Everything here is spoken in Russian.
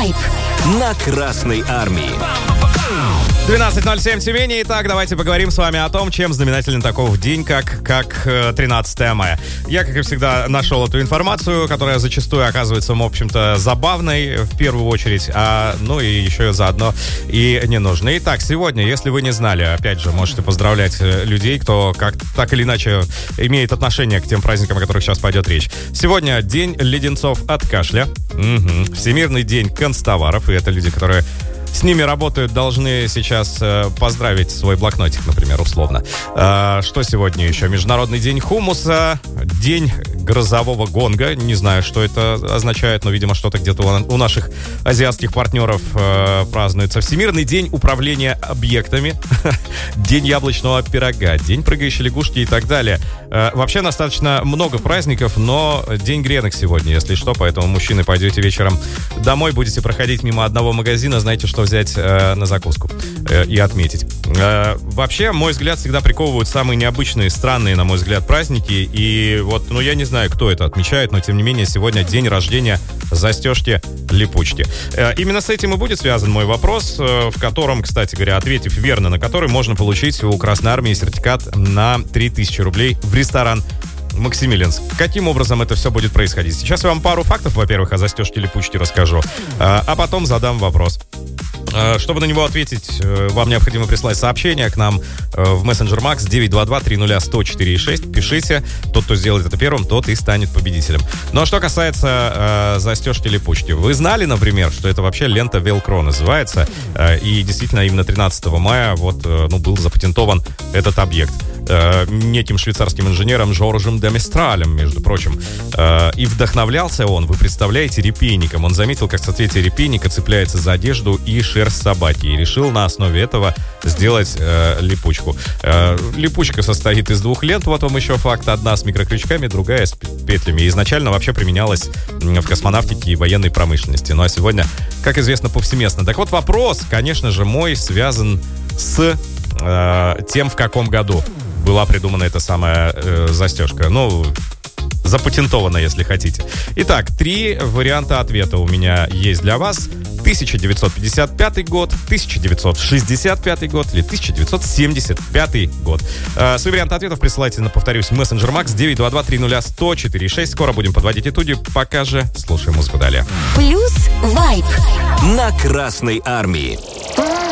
Вайб на Красной Армии. 12:07 в Тюмени. Итак, давайте поговорим с вами о том, чем знаменателен такой день, как 13 мая. Я, как и всегда, нашел эту информацию, которая зачастую оказывается, в общем-то, забавной в первую очередь, ну и еще заодно и ненужной. Итак, сегодня, если вы не знали, опять же, можете поздравлять людей, кто так или иначе имеет отношение к тем праздникам, о которых сейчас пойдет речь. Сегодня день леденцов от кашля, Всемирный день констоваров, и это люди, которые с ними работают, должны сейчас поздравить свой блокнотик, например, условно. Что сегодня еще? Международный день хумуса, день грозового гонга. Не знаю, что это означает, но, видимо, что-то где-то у наших азиатских партнеров празднуется. Всемирный день управления объектами, день яблочного пирога, день прыгающей лягушки и так далее. Вообще достаточно много праздников, но день гренок сегодня, если что, поэтому, мужчины, пойдете вечером домой, будете проходить мимо одного магазина, знаете, что взять на закуску и отметить. Вообще, мой взгляд, всегда приковывают самые необычные, странные, на мой взгляд, праздники. И вот, я не знаю, кто это отмечает, но, тем не менее, сегодня день рождения застежки-липучки. Именно с этим и будет связан мой вопрос, в котором, кстати говоря, ответив верно, на который можно получить у Красной Армии сертификат на 3000 рублей в ресторан Максимилианс. Каким образом это все будет происходить? Сейчас я вам пару фактов, во-первых, о застежке-липучке расскажу, а потом задам вопрос. Чтобы на него ответить, вам необходимо прислать сообщение к нам в мессенджер Макс 922-300-104-6. Пишите. Тот, кто сделает это первым, тот и станет победителем. Ну а что касается застежки-липучки. Вы знали, например, что это вообще лента Velcro называется? И действительно, именно 13 мая был запатентован этот объект неким швейцарским инженером Жоржем де Мистралем, между прочим. И вдохновлялся он, вы представляете, репейником. Он заметил, как соцветие репейника цепляется за одежду и шерсть собаки, и решил на основе этого сделать липучку. Липучка состоит из 2 лент, вот вам еще факт. Одна с микрокрючками, другая с петлями. Изначально вообще применялась в космонавтике и военной промышленности. Ну а сегодня, как известно, повсеместно. Так вот, вопрос, конечно же, мой связан с тем, в каком году была придумана эта самая застежка. Запатентована, если хотите. Итак, 3 варианта ответа у меня есть для вас. 1955 год, 1965 год или 1975 год. Свои варианты ответов присылайте, повторюсь, мессенджер Макс 922-300-104-6. Скоро будем подводить итоги. Пока же слушаем музыку далее. Плюс Вайб на Красной Армии.